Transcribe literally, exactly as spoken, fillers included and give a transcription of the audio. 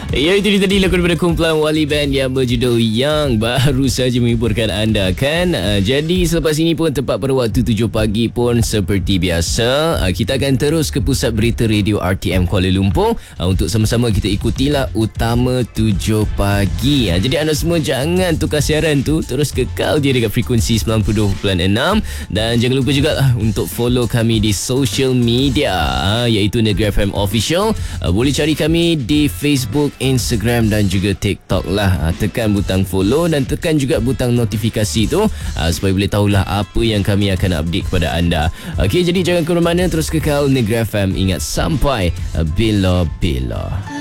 Ya, itu dia tadi lagu daripada kumpulan Wali Band yang berjudul Yang baru saja menghiburkan anda kan. Uh, jadi selepas ini pun tepat pada waktu tujuh pagi pun seperti biasa, uh, kita akan terus ke pusat berita radio R T M Kuala Lumpur uh, untuk sama-sama kita ikutilah Utama tujuh pagi. Uh, jadi anda semua jangan tukar siaran tu, terus kekal je dekat frekuensi sembilan puluh dua perpuluhan enam dan jangan lupa juga uh, untuk follow kami di social media uh, iaitu Negeri F M Official. Uh, boleh cari kami di Facebook, Instagram dan juga TikTok lah. Ha, tekan butang follow dan tekan juga butang notifikasi tu ha, supaya boleh tahulah apa yang kami akan update kepada anda. Okey, jadi jangan ke mana-mana, terus kekal Negeri F M. Ingat sampai bila-bila.